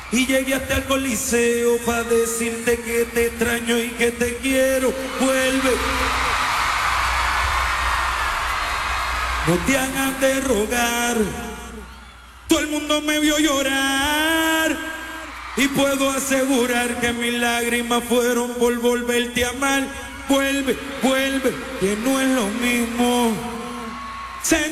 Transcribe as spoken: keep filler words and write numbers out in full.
Y llegué hasta el Coliseo para decirte que te extraño y que te quiero. Vuelve. No te hagas de rogar. Todo el mundo me vio llorar. Y puedo asegurar que mis lágrimas fueron por volverte a amar. Vuelve, vuelve, que no es lo mismo.